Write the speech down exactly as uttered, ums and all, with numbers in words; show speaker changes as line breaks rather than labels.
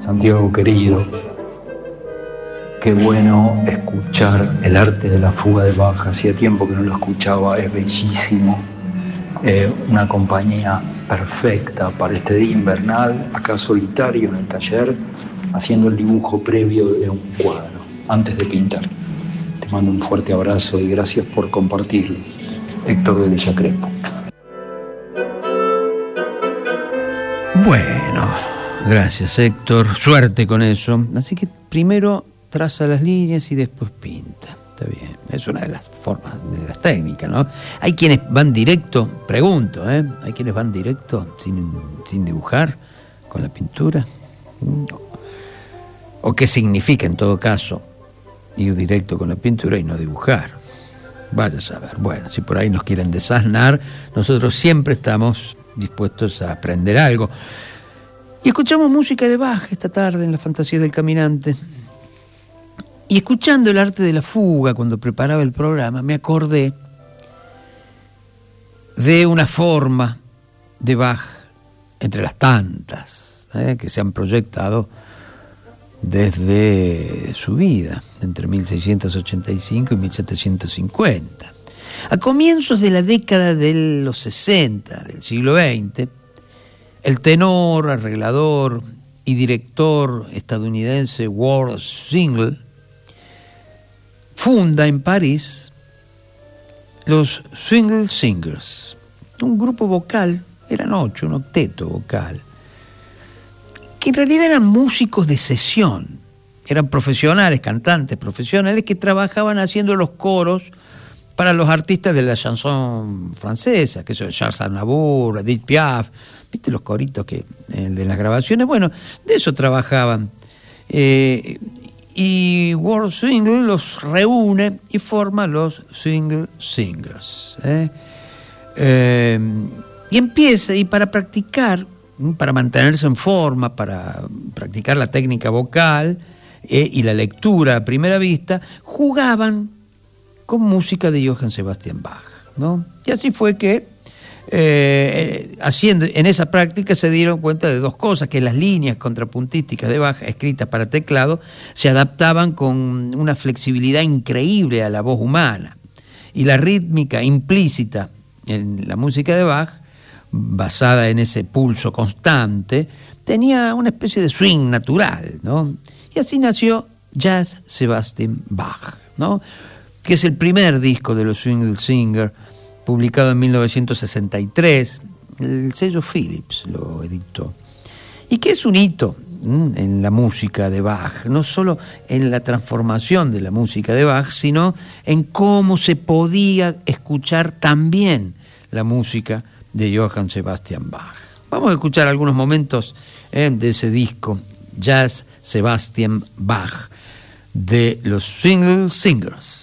Santiago querido, qué bueno escuchar el arte de la fuga de Bach. Hacía tiempo que no lo escuchaba, es bellísimo. Eh, una compañía perfecta para este día invernal, acá solitario en el taller, haciendo el dibujo previo de un cuadro, antes de pintar. Te mando un fuerte abrazo y gracias por compartirlo. Héctor de Villa Crespo.
Bueno, gracias Héctor, suerte con eso. Así que primero traza las líneas y después pinta. Está bien, es una de las formas, de las técnicas, ¿no? Hay quienes van directo, pregunto, ¿eh? Hay quienes van directo sin, sin dibujar con la pintura. No. ¿O qué significa en todo caso ir directo con la pintura y no dibujar? Vaya a saber. Bueno, si por ahí nos quieren desasnar, nosotros siempre estamos dispuestos a aprender algo. Y escuchamos música de Bach esta tarde en La Fantasía del Caminante. Y escuchando el arte de la fuga cuando preparaba el programa, me acordé de una forma de Bach entre las tantas, ¿eh? que se han proyectado desde su vida, entre mil seiscientos ochenta y cinco y mil setecientos cincuenta. A comienzos de la década de los sesenta del siglo veinte, el tenor, arreglador y director estadounidense Ward Single funda en París los Swingle Singers, un grupo vocal, eran ocho, un octeto vocal, que en realidad eran músicos de sesión, eran profesionales, cantantes profesionales que trabajaban haciendo los coros para los artistas de la chanson francesa, que son Charles Aznavour, Edith Piaf, ¿viste los coritos que eh, de las grabaciones? Bueno, de eso trabajaban. Eh, y World Swingle los reúne y forma los Swingle Singers. ¿eh? Eh, y empieza, y para practicar, para mantenerse en forma, para practicar la técnica vocal eh, y la lectura a primera vista, jugaban con música de Johann Sebastian Bach, ¿no? Y así fue que eh, haciendo en esa práctica se dieron cuenta de dos cosas: que las líneas contrapuntísticas de Bach escritas para teclado se adaptaban con una flexibilidad increíble a la voz humana, y la rítmica implícita en la música de Bach, basada en ese pulso constante, tenía una especie de swing natural, ¿no? Y así nació Jazz Sebastian Bach, ¿no? Que es el primer disco de los Swingle Singers, publicado en mil novecientos sesenta y tres, el sello Philips lo editó, y que es un hito ¿m? en la música de Bach, no solo en la transformación de la música de Bach, sino en cómo se podía escuchar también la música de Johann Sebastian Bach. Vamos a escuchar algunos momentos eh, de ese disco, Jazz Sebastian Bach, de los Swingle Singers.